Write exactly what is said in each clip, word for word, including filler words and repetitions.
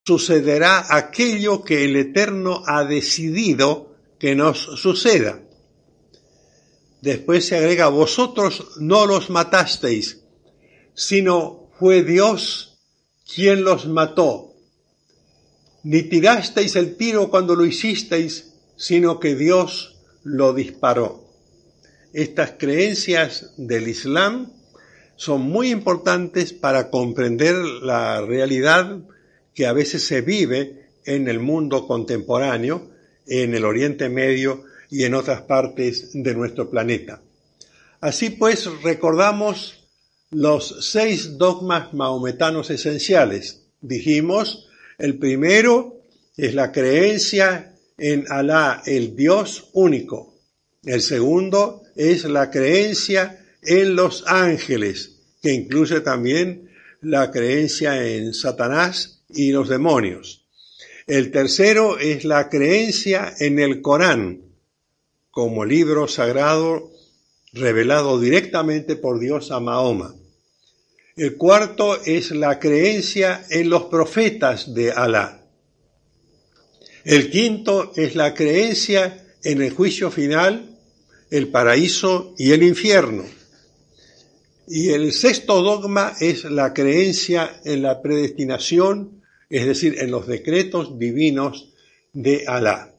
sucederá aquello que el Eterno ha decidido que nos suceda. Después se agrega, vosotros no los matasteis, sino fue Dios quien los mató. Ni tirasteis el tiro cuando lo hicisteis, sino que Dios lo disparó. Estas creencias del Islam son muy importantes para comprender la realidad que a veces se vive en el mundo contemporáneo, en el Oriente Medio y en otras partes de nuestro planeta. Así pues, recordamos los seis dogmas mahometanos esenciales. Dijimos, el primero es la creencia en Alá, el Dios único. El segundo es la creencia en los ángeles, que incluye también la creencia en Satanás y los demonios. El tercero es la creencia en el Corán, como libro sagrado revelado directamente por Dios a Mahoma. El cuarto es la creencia en los profetas de Alá. El quinto es la creencia en el juicio final, el paraíso y el infierno. Y el sexto dogma es la creencia en la predestinación, es decir, en los decretos divinos de Alá.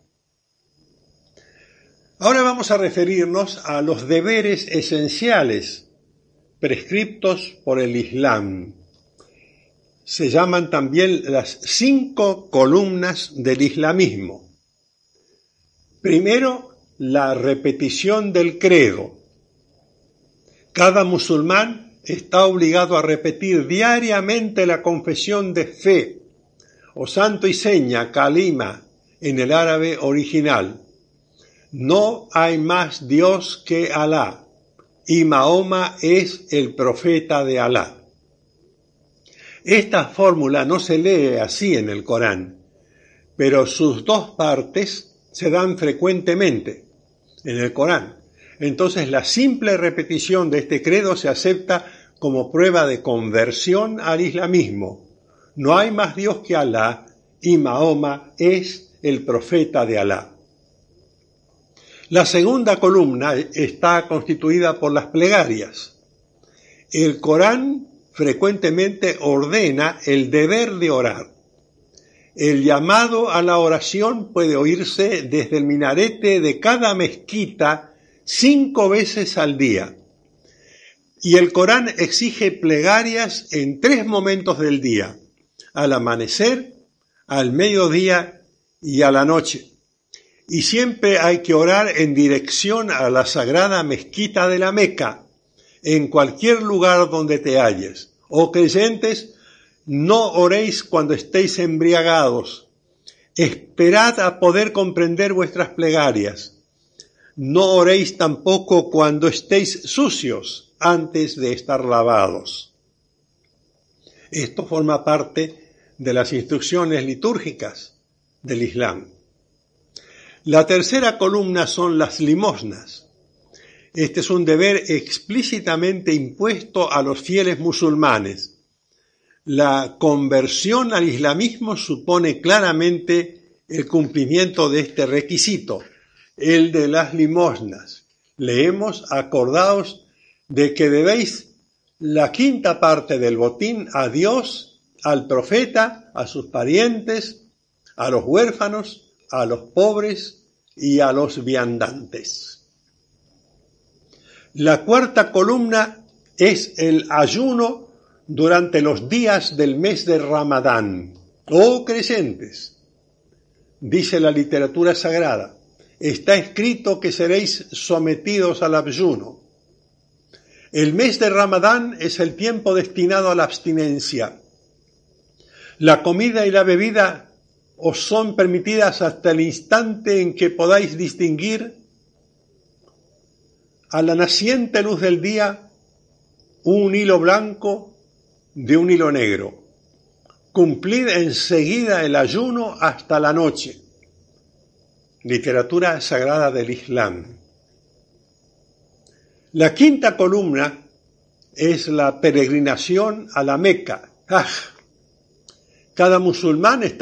Ahora vamos a referirnos a los deberes esenciales prescriptos por el Islam. Se llaman también las cinco columnas del islamismo. Primero, la repetición del credo. Cada musulmán está obligado a repetir diariamente la confesión de fe, o santo y seña, kalima, en el árabe original. No hay más Dios que Alá, y Mahoma es el profeta de Alá. Esta fórmula no se lee así en el Corán, pero sus dos partes se dan frecuentemente en el Corán. Entonces la simple repetición de este credo se acepta como prueba de conversión al islamismo. No hay más Dios que Alá, y Mahoma es el profeta de Alá. La segunda columna está constituida por las plegarias. El Corán frecuentemente ordena el deber de orar. El llamado a la oración puede oírse desde el minarete de cada mezquita cinco veces al día. Y el Corán exige plegarias en tres momentos del día: al amanecer, al mediodía y a la noche. Y siempre hay que orar en dirección a la sagrada mezquita de la Meca, en cualquier lugar donde te halles. Oh creyentes, no oréis cuando estéis embriagados. Esperad a poder comprender vuestras plegarias. No oréis tampoco cuando estéis sucios, antes de estar lavados. Esto forma parte de las instrucciones litúrgicas del Islam. La tercera columna son las limosnas. Este es un deber explícitamente impuesto a los fieles musulmanes. La conversión al islamismo supone claramente el cumplimiento de este requisito, el de las limosnas. Leemos, acordaos de que debéis la quinta parte del botín a Dios, al profeta, a sus parientes, a los huérfanos, a los pobres y a los viandantes. La cuarta columna es el ayuno durante los días del mes de Ramadán. Oh creyentes, dice la literatura sagrada, está escrito que seréis sometidos al ayuno. El mes de Ramadán es el tiempo destinado a la abstinencia. La comida y la bebida os son permitidas hasta el instante en que podáis distinguir a la naciente luz del día un hilo blanco de un hilo negro. Cumplid enseguida el ayuno hasta la noche. Literatura sagrada del Islam. La quinta columna es la peregrinación a la Meca, Hajj. Cada musulmán está